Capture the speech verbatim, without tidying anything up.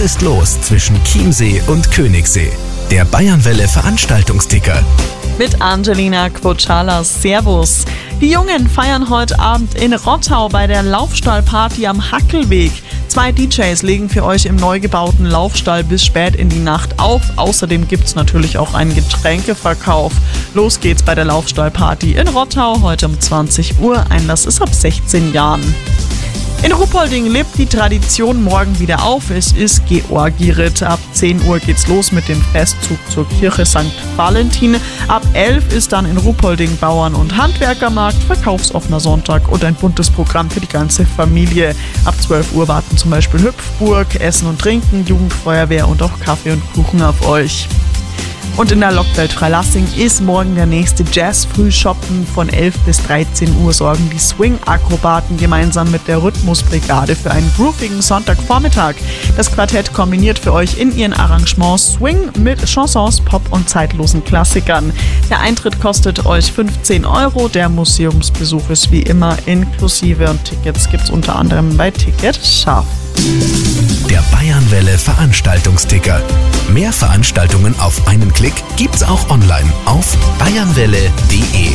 ist los zwischen Chiemsee und Königssee? Der Bayernwelle Veranstaltungsticker. Mit Angelina Quochala. Servus. Die Jungen feiern heute Abend in Rottau bei der Laufstallparty am Hackelweg. Zwei D Js legen für euch im neu gebauten Laufstall bis spät in die Nacht auf. Außerdem gibt's natürlich auch einen Getränkeverkauf. Los geht's bei der Laufstallparty in Rottau heute um zwanzig Uhr. Einlass ist ab sechzehn Jahren. In Ruppolding lebt die Tradition morgen wieder auf. Es ist Georgiritt. Ab zehn Uhr geht's los mit dem Festzug zur Kirche Sankt Valentin. Ab elf ist dann in Ruppolding Bauern- und Handwerkermarkt, verkaufsoffener Sonntag und ein buntes Programm für die ganze Familie. Ab zwölf Uhr warten zum Beispiel Hüpfburg, Essen und Trinken, Jugendfeuerwehr und auch Kaffee und Kuchen auf euch. Und in der Lockwelt Freilassing ist morgen der nächste Jazz-Frühschoppen. Von elf bis dreizehn Uhr sorgen die Swing-Akrobaten gemeinsam mit der Rhythmusbrigade für einen groovigen Sonntagvormittag. Das Quartett kombiniert für euch in ihren Arrangements Swing mit Chansons, Pop und zeitlosen Klassikern. Der Eintritt kostet euch fünfzehn Euro. Der Museumsbesuch ist wie immer inklusive und Tickets gibt's unter anderem bei Ticket Scharf. Der Bayernwelle Veranstaltungsticker. Mehr Veranstaltungen auf einen Klick gibt's auch online auf bayernwelle punkt de.